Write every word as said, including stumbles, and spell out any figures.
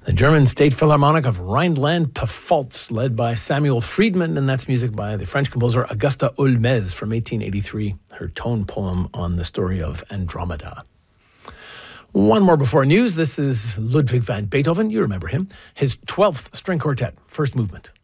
The German State Philharmonic of Rhineland-Pfalz, led by Samuel Friedman, and that's music by the French composer Augusta Holmès from eighteen eighty-three, her tone poem on the story of Andromeda. One more before news. This is Ludwig van Beethoven. You remember him. His twelfth String Quartet, first movement.